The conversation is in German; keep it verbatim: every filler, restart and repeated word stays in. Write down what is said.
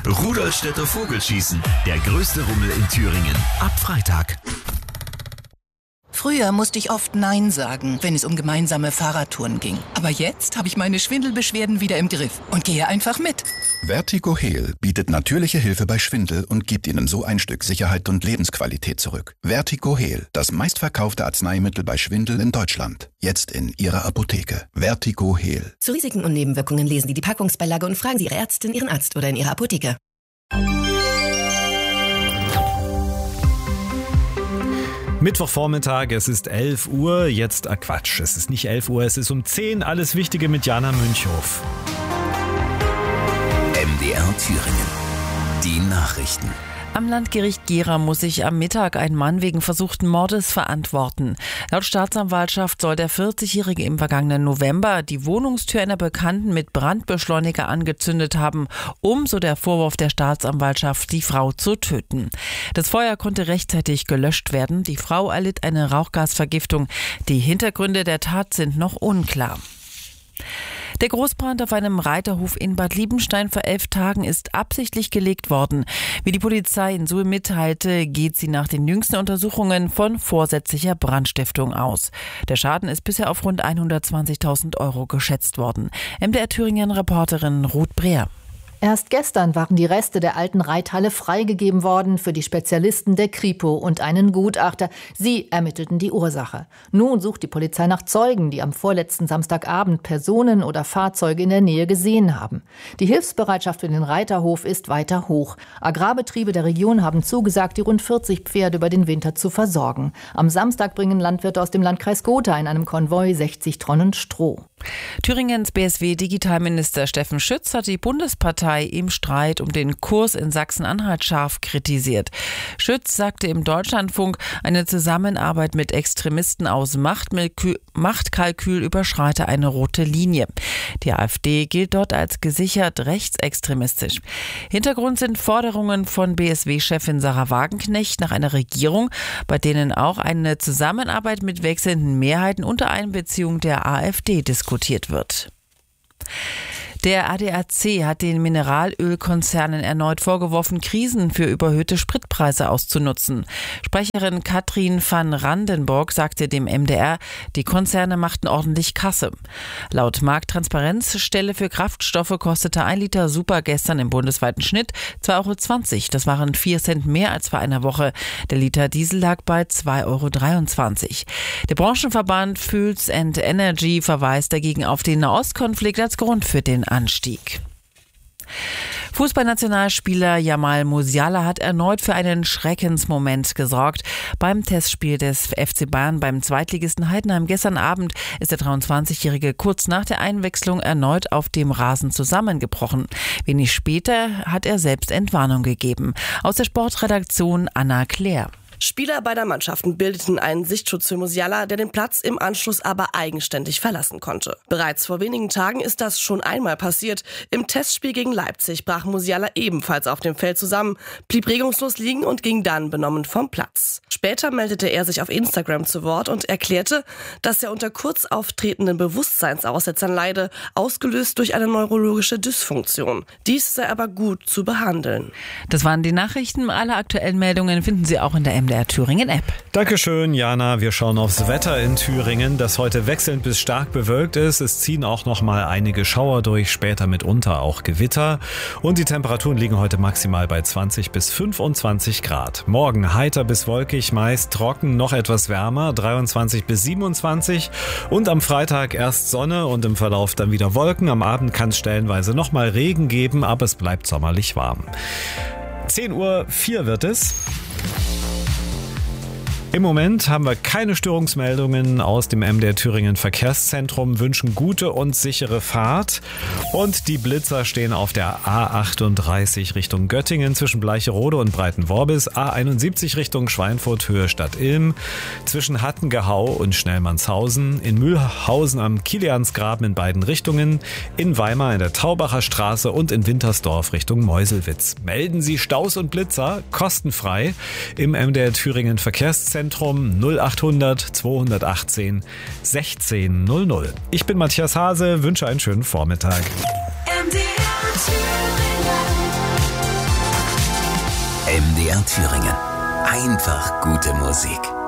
Rudolstädter Vogelschießen, der größte Rummel in Thüringen. Ab Freitag. Früher musste ich oft Nein sagen, wenn es um gemeinsame Fahrradtouren ging. Aber jetzt habe ich meine Schwindelbeschwerden wieder im Griff und gehe einfach mit. Vertigo-Heal bietet natürliche Hilfe bei Schwindel und gibt Ihnen so ein Stück Sicherheit und Lebensqualität zurück. Vertigo-Heal, das meistverkaufte Arzneimittel bei Schwindel in Deutschland. Jetzt in Ihrer Apotheke. Vertigo-Heal. Zu Risiken und Nebenwirkungen lesen Sie die Packungsbeilage und fragen Sie Ihre Ärztin, Ihren Arzt oder in Ihrer Apotheke. Mittwochvormittag, es ist elf Uhr, jetzt, ah Quatsch, es ist nicht elf Uhr, es ist um zehn, alles Wichtige mit Jana Münchhof. M D R Thüringen. Die Nachrichten. Am Landgericht Gera muss sich am Mittag ein Mann wegen versuchten Mordes verantworten. Laut Staatsanwaltschaft soll der vierzigjährige im vergangenen November die Wohnungstür einer Bekannten mit Brandbeschleuniger angezündet haben, um, so der Vorwurf der Staatsanwaltschaft, die Frau zu töten. Das Feuer konnte rechtzeitig gelöscht werden. Die Frau erlitt eine Rauchgasvergiftung. Die Hintergründe der Tat sind noch unklar. Der Großbrand auf einem Reiterhof in Bad Liebenstein vor elf Tagen ist absichtlich gelegt worden. Wie die Polizei in Suhl mitteilte, geht sie nach den jüngsten Untersuchungen von vorsätzlicher Brandstiftung aus. Der Schaden ist bisher auf rund hundertzwanzigtausend Euro geschätzt worden. M D R Thüringen-Reporterin Ruth Breer. Erst gestern waren die Reste der alten Reithalle freigegeben worden für die Spezialisten der Kripo und einen Gutachter. Sie ermittelten die Ursache. Nun sucht die Polizei nach Zeugen, die am vorletzten Samstagabend Personen oder Fahrzeuge in der Nähe gesehen haben. Die Hilfsbereitschaft für den Reiterhof ist weiter hoch. Agrarbetriebe der Region haben zugesagt, die rund vierzig Pferde über den Winter zu versorgen. Am Samstag bringen Landwirte aus dem Landkreis Gotha in einem Konvoi sechzig Tonnen Stroh. Thüringens B S W-Digitalminister Steffen Schütz hat die Bundespartei im Streit um den Kurs in Sachsen-Anhalt scharf kritisiert. Schütz sagte im Deutschlandfunk, eine Zusammenarbeit mit Extremisten aus Machtkalkül, Machtkalkül überschreite eine rote Linie. Die AfD gilt dort als gesichert rechtsextremistisch. Hintergrund sind Forderungen von B S W-Chefin Sarah Wagenknecht nach einer Regierung, bei denen auch eine Zusammenarbeit mit wechselnden Mehrheiten unter Einbeziehung der AfD diskutiert wird. Der A D A C hat den Mineralölkonzernen erneut vorgeworfen, Krisen für überhöhte Spritpreise auszunutzen. Sprecherin Katrin van Randenburg sagte dem M D R, die Konzerne machten ordentlich Kasse. Laut Markttransparenzstelle für Kraftstoffe kostete ein Liter Super gestern im bundesweiten Schnitt zwei Euro zwanzig. Das waren vier Cent mehr als vor einer Woche. Der Liter Diesel lag bei zwei Euro dreiundzwanzig. Der Branchenverband Fuels and Energy verweist dagegen auf den Nahostkonflikt als Grund für den Anstieg. Fußballnationalspieler Jamal Musiala hat erneut für einen Schreckensmoment gesorgt. Beim Testspiel des F C Bayern beim Zweitligisten Heidenheim gestern Abend ist der dreiundzwanzigjährige kurz nach der Einwechslung erneut auf dem Rasen zusammengebrochen. Wenig später hat er selbst Entwarnung gegeben. Aus der Sportredaktion Anna Claire. Spieler beider Mannschaften bildeten einen Sichtschutz für Musiala, der den Platz im Anschluss aber eigenständig verlassen konnte. Bereits vor wenigen Tagen ist das schon einmal passiert. Im Testspiel gegen Leipzig brach Musiala ebenfalls auf dem Feld zusammen, blieb regungslos liegen und ging dann benommen vom Platz. Später meldete er sich auf Instagram zu Wort und erklärte, dass er unter kurz auftretenden Bewusstseinsaussetzern leide, ausgelöst durch eine neurologische Dysfunktion. Dies sei aber gut zu behandeln. Das waren die Nachrichten. Alle aktuellen Meldungen finden Sie auch in der M D R Thüringen App. Dankeschön, Jana. Wir schauen aufs Wetter in Thüringen, das heute wechselnd bis stark bewölkt ist. Es ziehen auch noch mal einige Schauer durch, später mitunter auch Gewitter. Und die Temperaturen liegen heute maximal bei zwanzig bis fünfundzwanzig Grad. Morgen heiter bis wolkig, meist trocken, noch etwas wärmer, dreiundzwanzig bis siebenundzwanzig. Und am Freitag erst Sonne und im Verlauf dann wieder Wolken. Am Abend kann es stellenweise noch mal Regen geben, aber es bleibt sommerlich warm. zehn Uhr vier wird es. Im Moment haben wir keine Störungsmeldungen aus dem M D R Thüringen Verkehrszentrum, wünschen gute und sichere Fahrt. Und die Blitzer stehen auf der A achtunddreißig Richtung Göttingen zwischen Bleicherode und Breitenworbis, A einundsiebzig Richtung Schweinfurt Höhe Stadt Ilm, zwischen Hattengehau und Schnellmannshausen, in Mühlhausen am Kiliansgraben in beiden Richtungen, in Weimar in der Taubacher Straße und in Wintersdorf Richtung Meuselwitz. Melden Sie Staus und Blitzer kostenfrei im M D R Thüringen Verkehrszentrum. null achthundert zweihundertachtzehn sechzehn null null. Ich bin Matthias Hase, wünsche einen schönen Vormittag. M D R M D R Thüringen. Einfach gute Musik.